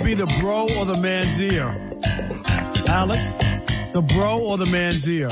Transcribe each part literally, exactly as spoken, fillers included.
be the bro or the man's ear? Alex? The bro or the man's ear?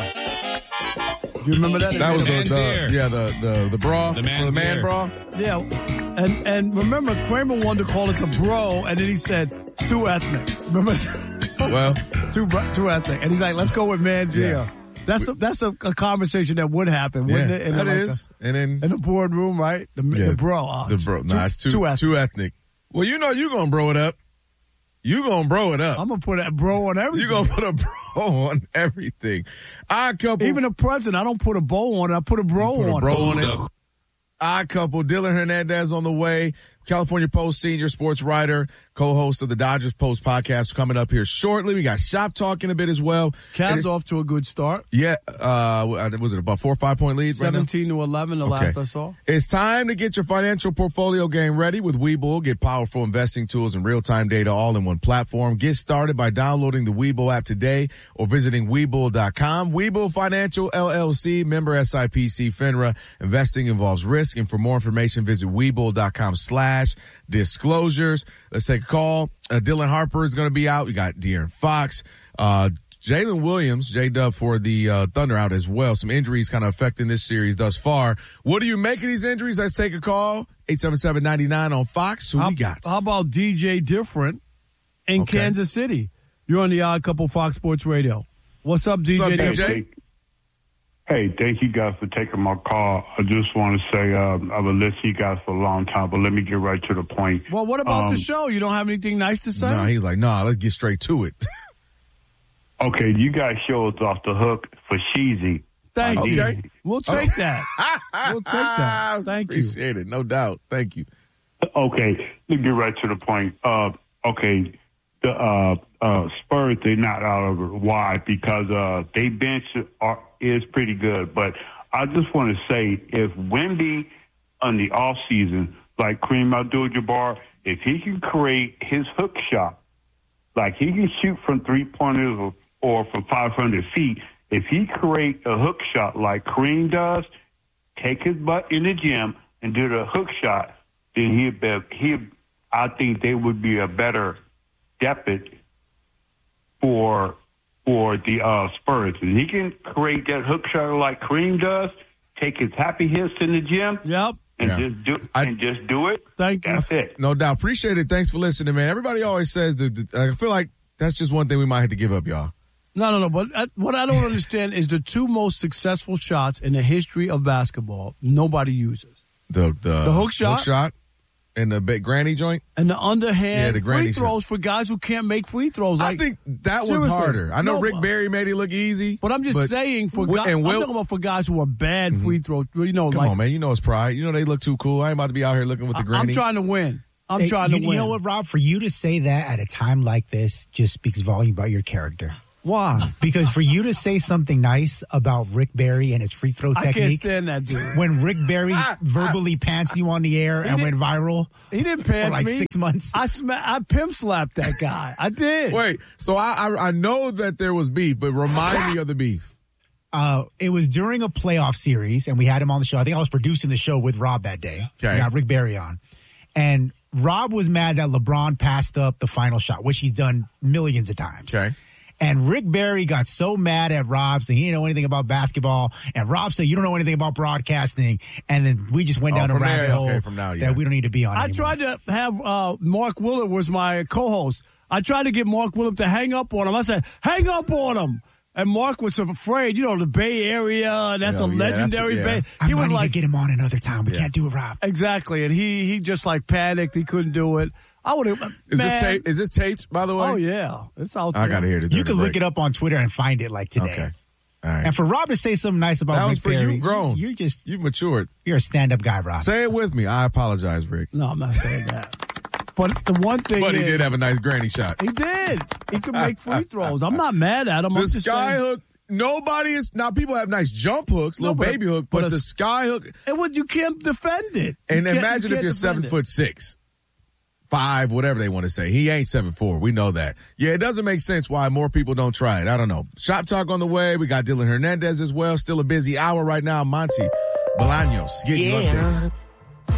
You remember that? That was the, man's the ear. yeah, the, the, the bra. The man's the man ear. bra. Yeah. And and remember, Kramer wanted to call it the bro, and then he said, too ethnic. Remember? Well, too, bro- too ethnic. And he's like, let's go with man's Yeah. ear. That's a, that's a, a conversation that would happen, wouldn't yeah, it? In that like is. A, and then in the boardroom, right? The, yeah, the bro. Oh, the bro. Nah, it's too, too too ethnic. too ethnic. Well, you know you gonna bro it up. You gonna bro it up. I'm going to put a bro on everything. You gonna put a bro on everything. Odd couple. Even a present, I don't put a bow on it. I put a bro put on a bro it. on it. Odd couple. Dylan Hernandez on the way. California Post senior sports writer, co-host of the Dodgers Post podcast, coming up here shortly. We got Shop Talk in a bit as well. Cavs off to a good start. Yeah, uh, was it about four or five point lead? seventeen to eleven, the Okay. last I saw. It's time to get your financial portfolio game ready with Webull. Get powerful investing tools and real-time data all in one platform. Get started by downloading the Webull app today or visiting Webull dot com. Webull Financial L L C, member S I P C FINRA. Investing involves risk, and for more information, visit Webull dot com slash disclosures. Let's take a call. Uh, Dylan Harper is going to be out. We got De'Aaron Fox. Uh, Jalen Williams, J-Dub for the uh, Thunder out as well. Some injuries kind of affecting this series thus far. What do you make of these injuries? Let's take a call. eight seven seven, nine nine on Fox. Who how, we got? How about D J Different in Okay. Kansas City? You're on the Odd Couple Fox Sports Radio. What's up, D J What's up, D J? Different? Hey, thank you guys for taking my call. I just want to say um, I've been listening to you guys for a long time, but let me get right to the point. Well, what about Um, the show? You don't have anything nice to say? No, he's like, nah, let's get straight to it. Okay, you guys show us off the hook for Sheezy. Thank you. Okay. We'll take that. We'll take that. Thank you. Appreciate it. No doubt. Thank you. Okay, let me get right to the point. Uh, okay, the uh, uh, Spurs, they're not out of it. Why? Because uh, they bench are, is pretty good. But I just want to say, if Wemby on the off season, like Kareem Abdul-Jabbar, if he can create his hook shot, like he can shoot from three pointers or, or from five hundred feet, if he create a hook shot like Kareem does, take his butt in the gym and do the hook shot, then he'd be, he, I think they would be a better depth for for the uh, Spurs. And he can create that hook shot like Kareem does, take his happy hits in the gym, Yep. and Yeah. just do I- and just do it. Thank you. That's it. No doubt. Appreciate it. Thanks for listening, man. Everybody always says that, that- I feel like that's just one thing we might have to give up, y'all. No, no, no. But I, what I don't understand is the two most successful shots in the history of basketball, nobody uses. The the, The hook shot? hook shot, and the big granny joint. And the underhand Yeah, the granny free throws for guys who can't make free throws. Like, I think that was seriously. harder. I know No, Rick but- Barry made it look easy, But I'm just saying for Wi- guys, and I'm Will, talking about for guys who are bad free throws. You know, come like on, man. You know it's pride. You know they look too cool. I ain't about to be out here looking with the I, granny. I'm trying to win. I'm Hey, trying you, to you win. know what, Rob? For you to say that at a time like this just speaks volume about your character. Why? Because for you to say something nice about Rick Barry and his free throw I can't technique, stand that dude. when Rick Barry verbally pants you on the air and went didn't- viral He didn't for pants like me. six months. I sma- I pimp slapped that guy. I did. Wait, so I, I I know that there was beef, but remind me of the beef. Uh, it was during a playoff series, and we had him on the show. I think I was producing the show with Rob that day. Okay. We got Rick Barry on. And Rob was mad that LeBron passed up the final shot, which he's done millions of times. Okay. And Rick Barry got so mad at Rob saying he didn't know anything about basketball. And Rob said, you don't know anything about broadcasting. And then we just went Oh, down a from rabbit there, hole okay, from now, yeah. that we don't need to be on I anymore. tried to have uh, Mark Willard was my co-host. I tried to get Mark Willard to hang up on him. I said, hang up on him. And Mark was afraid, you know, the Bay Area, that's Yeah, a yeah, legendary that's- yeah. Bay. I He might was need like, to get him on another time. We Yeah. can't do it, Rob. exactly. And he, he just like panicked. He couldn't do it. I would have, Is man. this tape? Is this taped? By the way, Oh, yeah. It's out there. I gotta hear it. You can look it up on Twitter and find it like today. Okay. All right. And for Rob to say something nice about That Rick was for Barry, you. Grown. You're just You've matured. you're a stand-up guy, Rob. Say it with me. I apologize, Rick. No, I'm not saying that. But the one thing But he is, did have a nice granny shot. he did. He could make free throws. I'm not mad at him. I'm The just sky saying, hook. Nobody is now. People have nice jump hooks, No, little but- baby hook, but but, a- the sky hook. and what you can't defend it. And You can't- imagine you if you're can't seven defend it. foot six, five, whatever they want to say. He ain't seven four. We know that. Yeah, it doesn't make sense why more people don't try it. I don't know. Shop Talk on the way. We got Dylan Hernandez as well. Still a busy hour right now. Monty Bolaños getting you updated.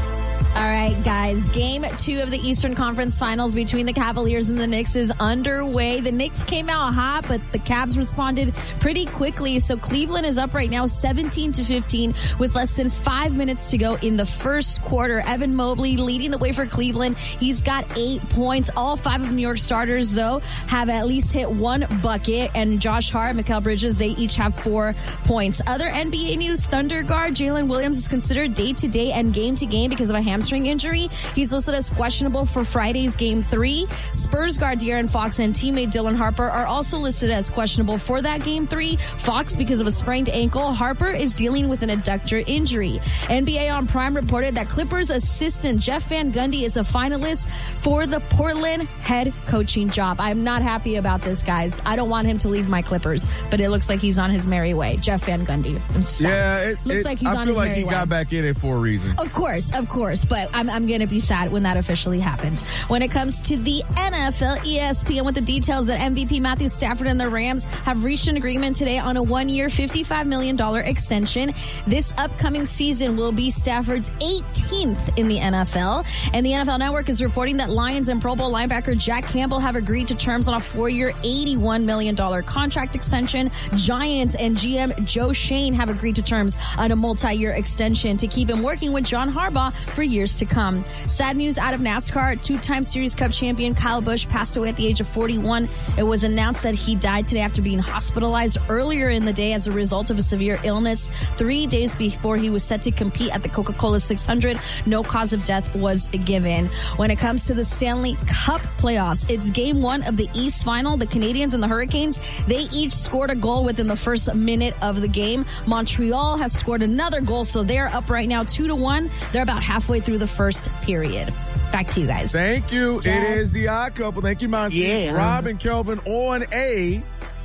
All right, guys. Game two of the Eastern Conference Finals between the Cavaliers and the Knicks is underway. The Knicks came out hot, but the Cavs responded pretty quickly. So Cleveland is up right now seventeen to fifteen with less than five minutes to go in the first quarter. Evan Mobley leading the way for Cleveland. He's got eight points. All five of New York starters, though, have at least hit one bucket. And Josh Hart and Mikal Bridges, they each have four points. Other N B A news, Thunder guard Jalen Williams is considered day-to-day and game-to-game because of a hamstring injury. He's listed as questionable for Friday's game three. Spurs guard De'Aaron Fox and teammate Dylan Harper are also listed as questionable for that game three. Fox because of a sprained ankle. Harper is dealing with an adductor injury. N B A on Prime reported that Clippers assistant Jeff Van Gundy is a finalist for the Portland head coaching job. I'm not happy about this, guys. I don't want him to leave my Clippers, but it looks like he's on his merry way. Jeff Van Gundy. Yeah, it looks it, like he's I on feel his like merry he way. got back in it for a reason. Of course, of course, but I'm, I'm going to be sad when that officially happens. When it comes to the N F L, E S P N with the details that M V P Matthew Stafford and the Rams have reached an agreement today on a one-year, fifty-five million dollars extension. This upcoming season will be Stafford's eighteenth in the N F L. And the N F L Network is reporting that Lions and Pro Bowl linebacker Jack Campbell have agreed to terms on a four-year, eighty-one million dollars contract extension. Giants and G M Joe Shane have agreed to terms on a multi-year extension to keep him working with John Harbaugh for years to come. Sad news out of NASCAR. Two-time Series Cup champion Kyle Busch passed away at the age of forty-one. It was announced that he died today after being hospitalized earlier in the day as a result of a severe illness. Three days before he was set to compete at the Coca-Cola six hundred, no cause of death was given. When it comes to the Stanley Cup playoffs, it's game one of the East Final. The Canadiens and the Hurricanes, they each scored a goal within the first minute of the game. Montreal has scored another goal, so they're up right now two to one. They're about halfway through the first period. Back to you guys. Thank you. Yes. It is the Odd Couple. Thank you, Monty. Yeah. Rob and Kelvin on a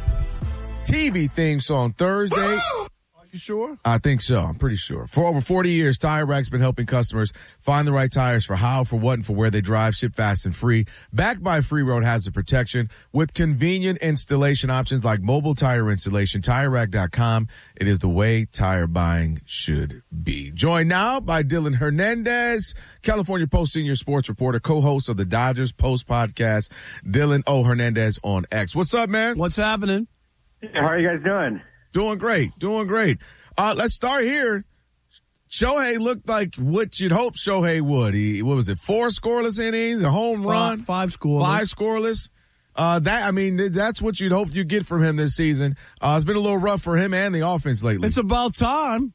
T V theme song Thursday. You sure? I think so. I'm pretty sure. For over forty years, Tire Rack's been helping customers find the right tires for how, for what, and for where they drive, ship fast and free. Backed by Free Road Hazard Protection with convenient installation options like mobile tire installation. Tire Rack dot com. It is the way tire buying should be. Joined now by Dylan Hernandez, California Post senior sports reporter, co-host of the Dodgers Post podcast. Dylan O. Hernandez on X. What's up, man? What's happening? How are you guys doing? Doing great. Doing great. Uh, let's start here. Shohei looked like what you'd hope Shohei would. He, what was it? Four scoreless innings, a home run, Five, five scoreless. five scoreless. Uh, that, I mean, that's what you'd hope you get from him this season. Uh, it's been a little rough for him and the offense lately. It's about time.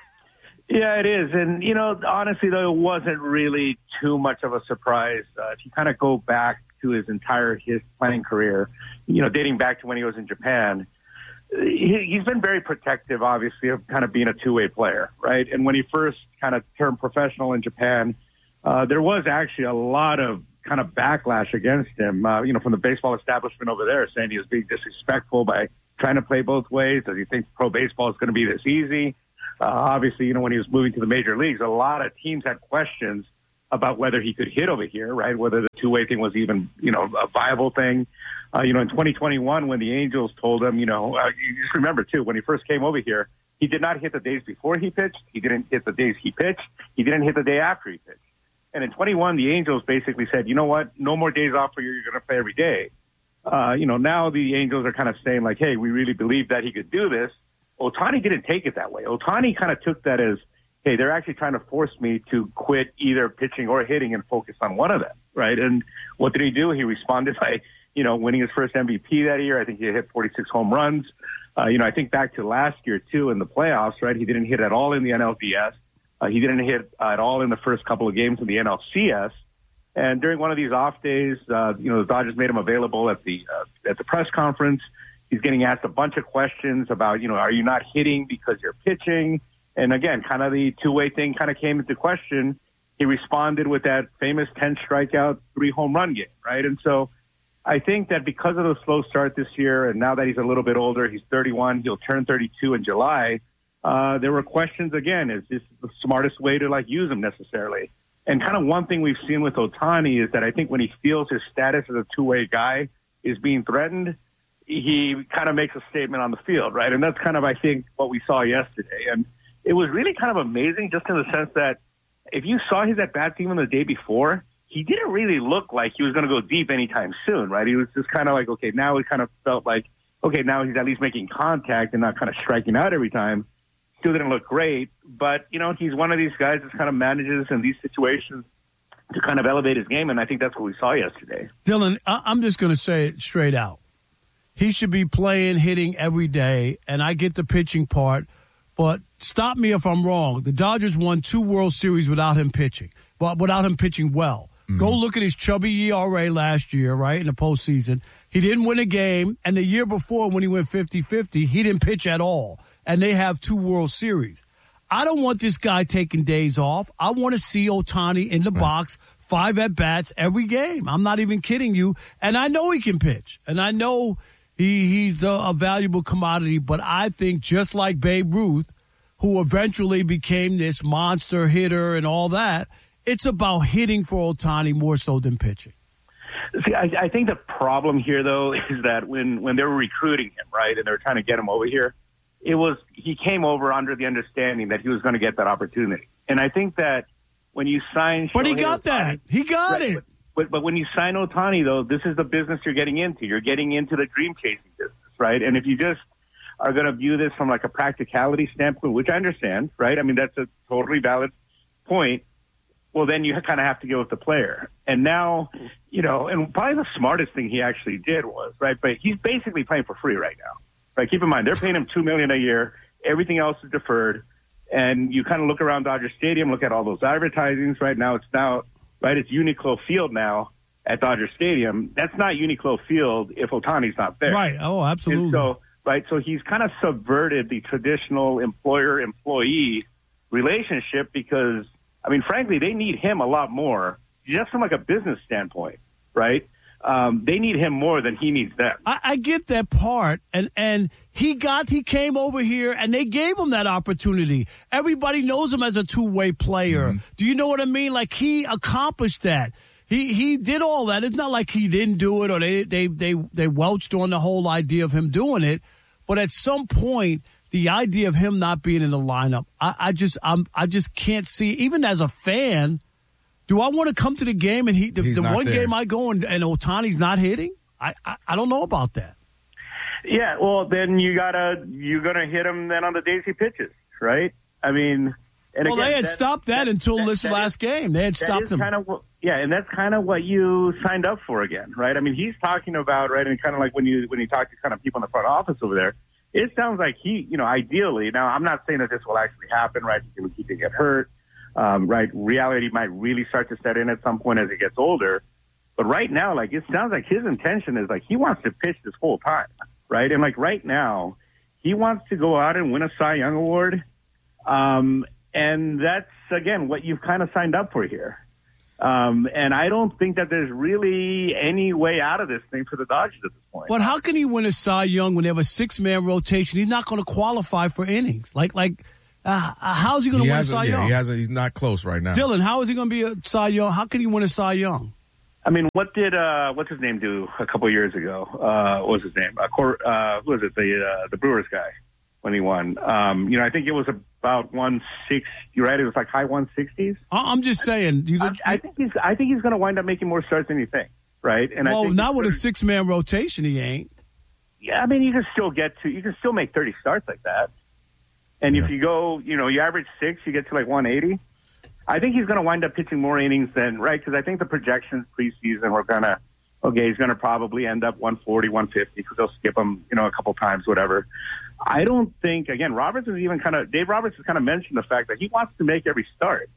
Yeah, it is. And, you know, honestly, though, it wasn't really too much of a surprise. Uh, if you kind of go back to his entire his playing career, you know, dating back to when he was in Japan, he, he's been very protective, obviously, of kind of being a two-way player, right? And when he first kind of turned professional in Japan, uh, there was actually a lot of kind of backlash against him, uh, you know, from the baseball establishment over there, saying he was being disrespectful by trying to play both ways. Does he think pro baseball is going to be this easy? Uh, obviously, you know, when he was moving to the major leagues, a lot of teams had questions about whether he could hit over here, right? Whether the two-way thing was even, you know, a viable thing. Uh, you know, in twenty twenty-one, when the Angels told him, you know, uh, you just remember, too, when he first came over here, he did not hit the days before he pitched. He didn't hit the days he pitched. He didn't hit the day after he pitched. And in twenty-one, the Angels basically said, you know what, no more days off for you. You're going to play every day. Uh, you know, now the Angels are kind of saying, like, hey, we really believe that he could do this. Ohtani didn't take it that way. Ohtani kind of took that as, hey, they're actually trying to force me to quit either pitching or hitting and focus on one of them, right? And what did he do? He responded by, you know, winning his first M V P that year. I think he hit forty-six home runs. Uh, you know, I think back to last year, too, in the playoffs, right? He didn't hit at all in the N L D S. Uh, he didn't hit uh, at all in the first couple of games in the N L C S. And during one of these off days, uh, you know, the Dodgers made him available at the uh, at the press conference. He's getting asked a bunch of questions about, you know, are you not hitting because you're pitching? And again, kind of the two-way thing kind of came into question. He responded with that famous ten strikeout, three home run game, right? And so I think that because of the slow start this year, and now that he's a little bit older, he's thirty-one, he'll turn thirty-two in July. Uh, there were questions again, is this the smartest way to like use him necessarily? And kind of one thing we've seen with Ohtani is that I think when he feels his status as a two-way guy is being threatened, he kind of makes a statement on the field, right? And that's kind of, I think, what we saw yesterday. And it was really kind of amazing just in the sense that if you saw his at-bats even the day before, he didn't really look like he was going to go deep anytime soon, right? He was just kind of like, okay, now it kind of felt like, okay, now he's at least making contact and not kind of striking out every time. Still didn't look great, but, you know, he's one of these guys that kind of manages in these situations to kind of elevate his game, and I think that's what we saw yesterday. Dylan, I- I'm just going to say it straight out. He should be playing, hitting every day, and I get the pitching part, but stop me if I'm wrong. The Dodgers won two World Series without him pitching, but without him pitching well. Mm-hmm. Go look at his chubby E R A last year, right, in the postseason. He didn't win a game, and the year before when he went fifty-fifty, he didn't pitch at all, and they have two World Series. I don't want this guy taking days off. I want to see Ohtani in the right. box, five at-bats every game. I'm not even kidding you. And I know he can pitch. And I know he, he's a, a valuable commodity. But I think just like Babe Ruth, who eventually became this monster hitter and all that, it's about hitting for Ohtani more so than pitching. See, I, I think the problem here, though, is that when, when they were recruiting him, right, and they were trying to get him over here, it was he came over under the understanding that he was going to get that opportunity. And I think that when you sign... But he got Ohtani, that. He got right, it. But, but, but when you sign Ohtani, though, this is the business you're getting into. You're getting into the dream-chasing business, right? And if you just are going to view this from like a practicality standpoint, which I understand, right? I mean, that's a totally valid point. Well, then you kind of have to go with the player. And now, you know, and probably the smartest thing he actually did was, right, but he's basically playing for free right now. Right, keep in mind, they're paying him two million dollars a year. Everything else is deferred. And you kind of look around Dodger Stadium, look at all those advertisings. Right now, it's now, right, it's Uniqlo Field now at Dodger Stadium. That's not Uniqlo Field if Ohtani's not there. Right, oh, absolutely. And so, right, so he's kind of subverted the traditional employer-employee relationship because, I mean, frankly, they need him a lot more, just from like a business standpoint, right? Um, they need him more than he needs them. I, I get that part, and and he got he came over here, and they gave him that opportunity. Everybody knows him as a two way player. Mm-hmm. Do you know what I mean? Like he accomplished that. He he did all that. It's not like he didn't do it, or they they they they welched on the whole idea of him doing it. But at some point, the idea of him not being in the lineup, I, I just I'm I just can't see. Even as a fan. Do I want to come to the game and he the, the one there. game I go and, and Ohtani's not hitting? I, I I don't know about that. Yeah, well then you gotta you're gonna hit him then on the days he pitches, right? I mean, and well again, they had that, stopped that, that until that, this that last is, game. They had stopped him. Kind of, yeah, and that's kind of what you signed up for again, right? I mean, he's talking about right, and kind of like when you when you talk to kind of people in the front office over there, it sounds like he, you know, ideally. Now, I'm not saying that this will actually happen, right? He can get hurt. Um, right, reality might really start to set in at some point as he gets older. But right now, like, it sounds like his intention is, like, he wants to pitch this whole time, right? And, like, right now, he wants to go out and win a Cy Young Award. Um, and that's, again, what you've kind of signed up for here. Um, and I don't think that there's really any way out of this thing for the Dodgers at this point. But how can he win a Cy Young when they have a six-man rotation? He's not going to qualify for innings. Like, like... Uh, how's he going to win a Cy Young? Yeah, he hasn't, he's not close right now. Dylan, how is he going to be a Cy Young? How can he win a Cy Young? I mean, what did uh, what's his name do a couple of years ago? Uh, what was his name? Uh, Cor- uh, who was it? The uh, the Brewers guy when he won. Um, you know, I think it was about one sixty. Right? It was like high one sixties. I'm just saying. You I, I think he's. I think he's going to wind up making more starts than you think. Right? And well, I think not with a six man rotation. He ain't. Yeah, I mean, you can still get to. You can still make thirty starts like that. And yeah. if you go, you know, you average six, you get to like one eighty. I think he's going to wind up pitching more innings than, right? Because I think the projections preseason were going to, okay, he's going to probably end up one forty, one fifty because they'll skip him, you know, a couple times, whatever. I don't think, again, Roberts is even kind of, Dave Roberts has kind of mentioned the fact that he wants to make every start.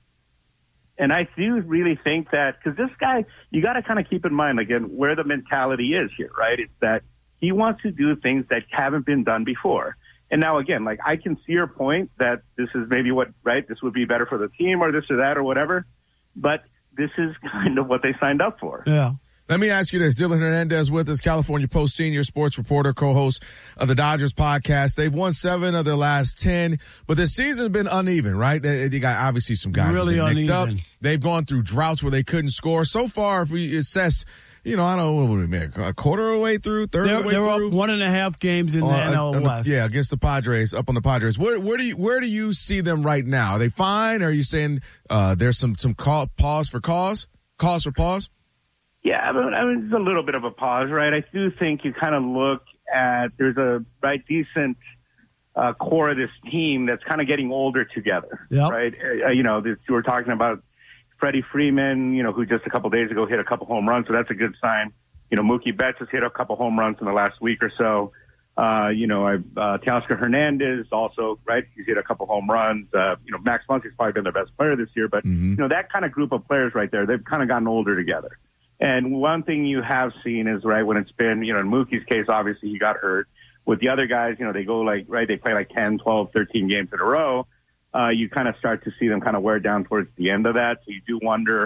And I do really think that, because this guy, you got to kind of keep in mind, again, where the mentality is here, right? It's that he wants to do things that haven't been done before. And now, again, like I can see your point that this is maybe what, right, this would be better for the team or this or that or whatever. But this is kind of what they signed up for. Yeah. Let me ask you this. Dylan Hernandez with us, California Post senior sports reporter, co-host of the Dodgers podcast. They've won seven of their last ten, but this season's been uneven, right? They, they got obviously some guys really who've been nicked up. uneven. They've gone through droughts where they couldn't score. So far, if we assess you know, I don't know what we mean, a quarter of the way through, third they're, of the way they're through. Up one and a half games in the uh, N L West. Yeah, against the Padres, up on the Padres. Where, where do you where do you see them right now? Are they fine? Or are you saying uh, there's some some call, pause for cause, cause for pause? Yeah, I mean, I mean, it's a little bit of a pause, right? I do think you kind of look at there's a right decent uh, core of this team that's kind of getting older together, yep. right? Uh, you know, this, we're talking about Freddie Freeman, you know, who just a couple days ago hit a couple home runs, so that's a good sign. You know, Mookie Betts has hit a couple home runs in the last week or so. Uh, you know, I've, uh, Teoscar Hernandez also, right? He's hit a couple home runs. Uh, you know, Max Muncy's probably been their best player this year, but, mm-hmm. you know, that kind of group of players right there, they've kind of gotten older together. And one thing you have seen is, right, when it's been, you know, in Mookie's case, obviously he got hurt. With the other guys, you know, they go like, right, they play like ten, twelve, thirteen games in a row. Uh, you kind of start to see them kind of wear down towards the end of that. So you do wonder,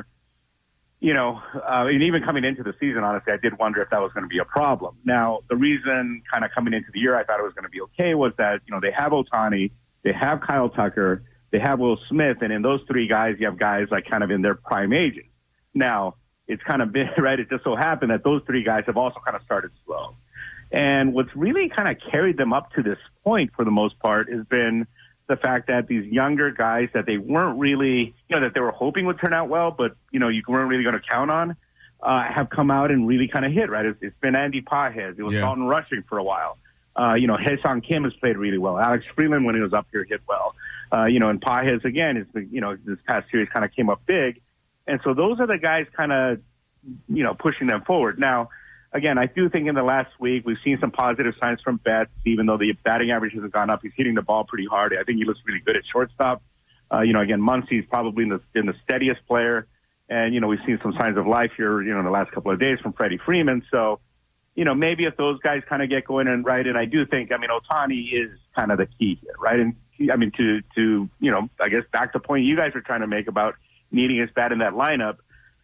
you know, uh, and even coming into the season, honestly, I did wonder if that was going to be a problem. Now, the reason kind of coming into the year I thought it was going to be okay was that, you know, they have Ohtani, they have Kyle Tucker, they have Will Smith, and in those three guys, you have guys like kind of in their prime ages. Now, it's kind of been, right, it just so happened that those three guys have also kind of started slow. And what's really kind of carried them up to this point for the most part has been the fact that these younger guys that they weren't really, you know, that they were hoping would turn out well, but, you know, you weren't really going to count on, uh, have come out and really kind of hit, right? It's, it's been Andy Pages. It was yeah. Dalton Rushing for a while. Uh, you know, Hae-Sung Kim has played really well. Alex Freeland, when he was up here, hit well. Uh, you know, and Pages, again, is, you know, this past series kind of came up big. And so those are the guys kind of, you know, pushing them forward. Now, again, I do think in the last week we've seen some positive signs from Betts, even though the batting average hasn't gone up. He's hitting the ball pretty hard. I think he looks really good at shortstop. Uh, you know, again, Muncy's probably in the, in the steadiest player. And, you know, we've seen some signs of life here, you know, in the last couple of days from Freddie Freeman. So, you know, maybe if those guys kind of get going and right, and I do think, I mean, Ohtani is kind of the key here, right? And, I mean, to, to you know, I guess back to the point you guys were trying to make about needing his bat in that lineup,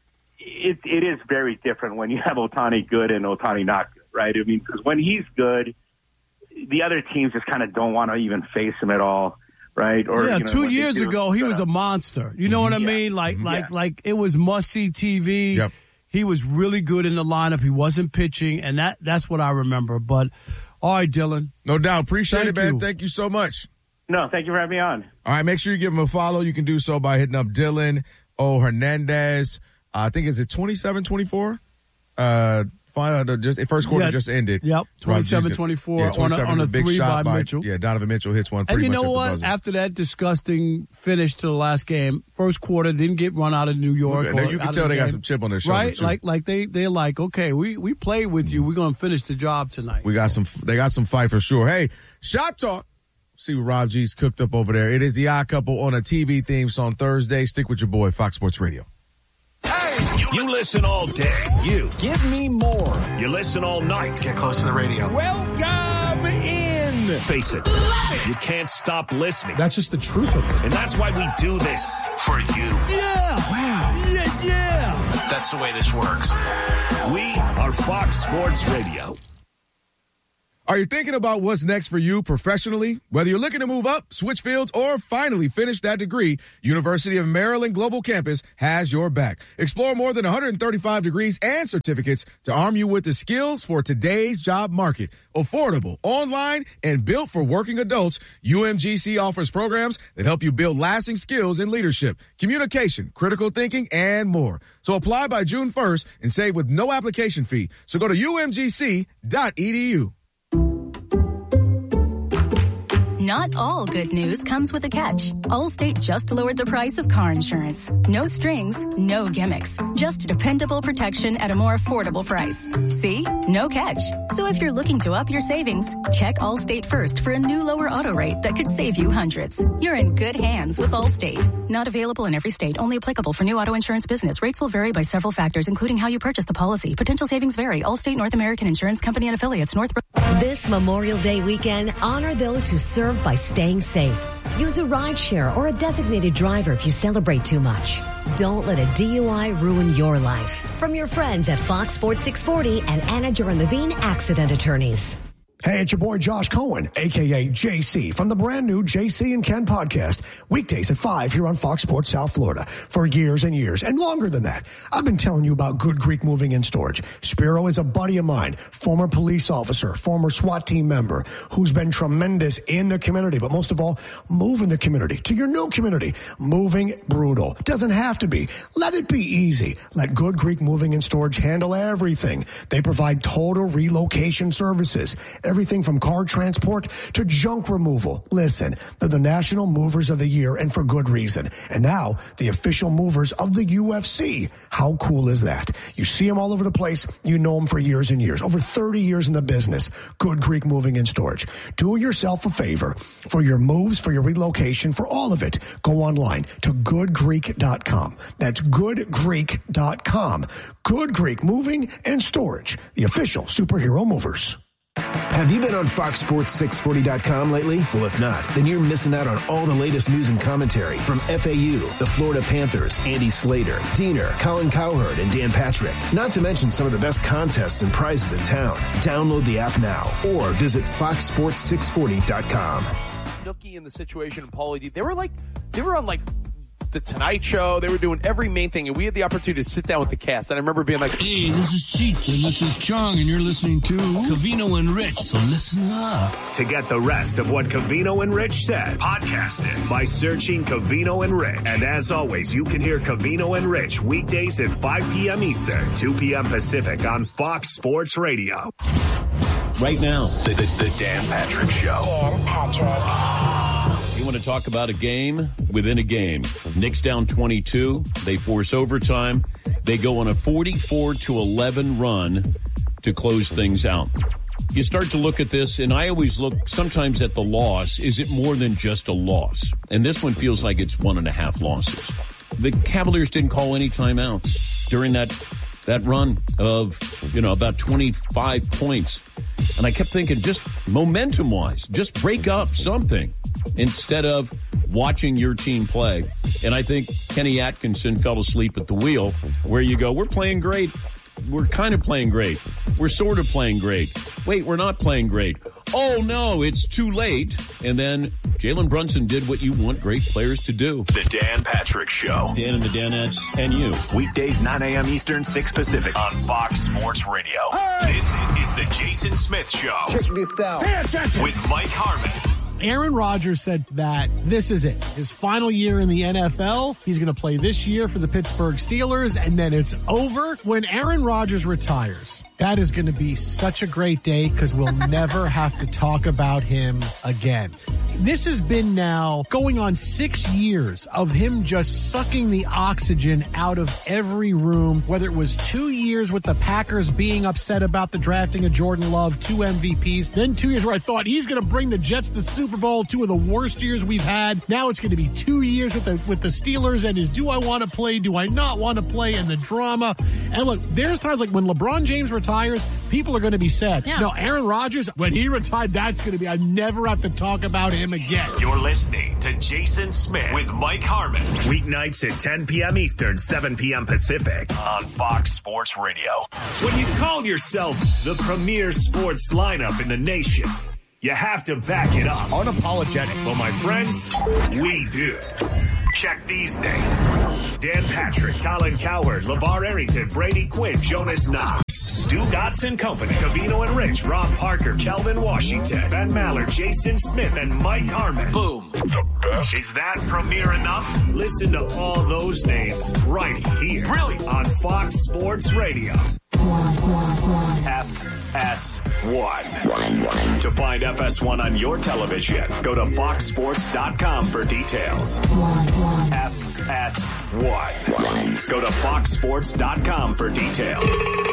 It, it is very different when you have Ohtani good and Ohtani not good, right? I mean, because when he's good, the other teams just kind of don't want to even face him at all, right? Or yeah, you know, two years ago he was a monster. You know mm-hmm. what I yeah. mean? Like, mm-hmm. like, yeah. like it was must-see T V. Yep. He was really good in the lineup. He wasn't pitching, and that that's what I remember. But all right, Dylan, no doubt, appreciate Thank it, man. you. Thank you so much. No, thank you for having me on. All right, make sure you give him a follow. You can do so by hitting up Dylan O. Hernandez. Uh, I think is it twenty-seven twenty-four? Uh, final, just first quarter yeah, just ended. Yep, twenty-seven twenty-four yeah, on a, on a big three shot by by Mitchell. Yeah, Donovan Mitchell hits one And pretty you much know at what? the buzzer. After that disgusting finish to the last game, first quarter didn't get run out of New York. Okay, now you can tell the they got game. some chip on their shoulder, right? too. Like, like they they're like, okay, we we played with you. We're gonna finish the job tonight. We got some. They got some fight for sure. Hey, Shot Talk. See what Rob G's cooked up over there. It is the Odd Couple on a T V theme song Thursday. Stick with your boy, Fox Sports Radio. You listen all day. You. Give me more. You listen all night. Get close to the radio. Welcome in. Face it. it. You can't stop listening. That's just the truth of it. And that's why we do this. For you. Yeah. Wow. Yeah, yeah. That's the way this works. We are Fox Sports Radio. Are you thinking about what's next for you professionally? Whether you're looking to move up, switch fields, or finally finish that degree, University of Maryland Global Campus has your back. Explore more than one hundred thirty-five degrees and certificates to arm you with the skills for today's job market. Affordable, online, and built for working adults, U M G C offers programs that help you build lasting skills in leadership, communication, critical thinking, and more. So apply by June first and save with no application fee. So go to U M G C dot E D U. Not all good news comes with a catch. Allstate just lowered the price of car insurance. No strings, no gimmicks. Just dependable protection at a more affordable price. See? No catch. So if you're looking to up your savings, check Allstate first for a new lower auto rate that could save you hundreds. You're in good hands with Allstate. Not available in every state. Only applicable for new auto insurance business. Rates will vary by several factors, including how you purchase the policy. Potential savings vary. Allstate North American Insurance Company and affiliates. North. This Memorial Day weekend, honor those who serve by staying safe. Use a rideshare or a designated driver if you celebrate too much. Don't let a D U I ruin your life. From your friends at Fox Sports six forty and Anna Joran Levine Accident Attorneys. Hey, it's your boy Josh Cohen, a k a. J C, from the brand new J C and Ken podcast, weekdays at five here on Fox Sports South Florida. For years and years, and longer than that, I've been telling you about Good Greek Moving and Storage. Spiro is a buddy of mine, former police officer, former SWAT team member, who's been tremendous in the community, but most of all, moving the community to your new community. Moving brutal. Doesn't have to be. Let it be easy. Let Good Greek Moving and Storage handle everything. They provide total relocation services. Everything from car transport to junk removal. Listen, they're the National Movers of the Year, and for good reason. And now, the official movers of the U F C. How cool is that? You see them all over the place. You know them for years and years. Over thirty years in the business. Good Greek Moving and Storage. Do yourself a favor. For your moves, for your relocation, for all of it, go online to good greek dot com. That's good greek dot com. Good Greek Moving and Storage. The official superhero movers. Have you been on Fox Sports six forty dot com lately? Well, if not, then you're missing out on all the latest news and commentary from F A U, the Florida Panthers, Andy Slater, Diener, Colin Cowherd, and Dan Patrick. Not to mention some of the best contests and prizes in town. Download the app now or visit fox sports six forty dot com. Snooki in the situation, and Paulie D, they were like, they were on like The Tonight Show. They were doing every main thing, and we had the opportunity to sit down with the cast. And I remember being like, hey, this is Cheech, and this is Chong, and you're listening to Covino and Rich, so listen up. To get the rest of what Covino and Rich said, podcast it by searching Covino and Rich. And as always, you can hear Covino and Rich weekdays at five p.m. Eastern, two p.m. Pacific on Fox Sports Radio. Right now, the, the, the Dan Patrick Show. Dan Patrick. You want to talk about a game within a game. Knicks down twenty-two. They force overtime. They go on a forty-four to eleven run to close things out. You start to look at this, and I always look sometimes at the loss. Is it more than just a loss? And this one feels like it's one and a half losses. The Cavaliers didn't call any timeouts during that that run of, you know, about twenty-five points. And I kept thinking, just momentum-wise, just break up something instead of watching your team play. And I think Kenny Atkinson fell asleep at the wheel, where you go, we're playing great. We're kind of playing great. We're sort of playing great. Wait, we're not playing great. Oh, no, it's too late. And then Jalen Brunson did what you want great players to do. The Dan Patrick Show. Dan and the Danettes and you. Weekdays, nine a.m. Eastern, six Pacific on Fox Sports Radio. Hey! This is the Jason Smith Show. Check this out. Pay attention. With Mike Harmon. Aaron Rodgers said that this is it. His final year in the N F L. He's going to play this year for the Pittsburgh Steelers, and then it's over. When Aaron Rodgers retires, that is going to be such a great day because we'll never have to talk about him again. This has been now going on six years of him just sucking the oxygen out of every room, whether it was two years with the Packers being upset about the drafting of Jordan Love, two M V Ps, then two years where I thought he's going to bring the Jets to the Super Bowl, two of the worst years we've had. Now it's going to be two years with the with the Steelers and his do I want to play, do I not want to play, and the drama. And look, there's times like when LeBron James retires, people are going to be sad. Yeah. No, Aaron Rodgers, when he retired, that's going to be, I never have to talk about him again. You're listening to Jason Smith with Mike Harmon. Weeknights at ten p.m. Eastern, seven p.m. Pacific on Fox Sports Radio. When you call yourself the premier sports lineup in the nation, you have to back it up. Unapologetic. Well, my friends, we do. Check these names. Dan Patrick, Colin Cowherd, LeVar Arrington, Brady Quinn, Jonas Knox, Stu Dotson Company, Covino and Rich, Rob Parker, Kelvin Washington, Ben Maller, Jason Smith, and Mike Harmon. Boom. The best. Is that premier enough? Listen to all those names right here. Really? On Fox Sports Radio. F S one. To find F S one on your television, go to fox sports dot com for details. F S one. Go to fox sports dot com for details.